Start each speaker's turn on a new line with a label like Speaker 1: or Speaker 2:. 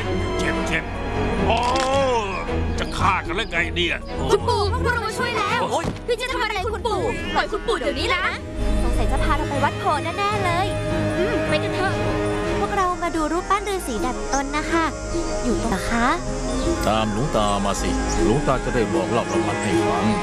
Speaker 1: เจ็บโอ้จะฆ่ากันแล้วไงเนี่ย
Speaker 2: คุณปู่พวกเรามาช่วยแล้วพี่จะทำอะไรคุณปู่ปล่อยคุณปู่เดี๋ยวนี้นะสงสัยจะพาเราไปวัดโพแน่ๆเลยไปกันเถอะพวกเรามาดูรูปปั้นฤาษีดัดตนนะคะอยู่ตรงนะคะ
Speaker 3: ตามหลวงตามาสิหลวงตาจะได้บอกเล่าประวัติให้ฟัง